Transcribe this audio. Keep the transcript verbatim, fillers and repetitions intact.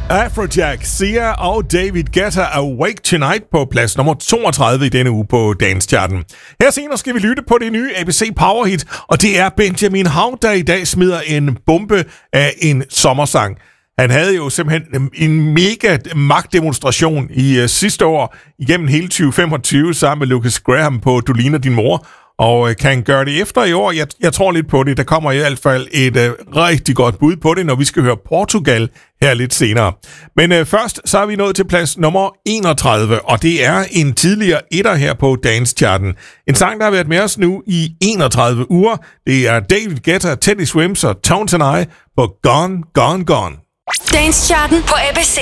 Afrojack, Sia og David Guetta, Awake Tonight på plads nummer toogtredive i denne uge på Dance-charten. Her senere skal vi lytte på det nye A B C Powerhit, og det er Benjamin Hav, der i dag smider en bombe af en sommersang. Han havde jo simpelthen en mega magtdemonstration i uh, sidste år igennem hele tyve femogtyve sammen med Lucas Graham på Du ligner din mor, og uh, kan gøre det efter i år. Jeg, jeg tror lidt på det. Der kommer i hvert fald et uh, rigtig godt bud på det, når vi skal høre Portugal her lidt senere. Men uh, først så er vi nået til plads nummer enogtredive, og det er en tidligere etter her på Dance-charten. En sang, der har været med os nu i enogtredive uger. Det er David Guetta, Teddy Swims og Tones and I på Gone, Gone, Gone. Dance-charten på A B C.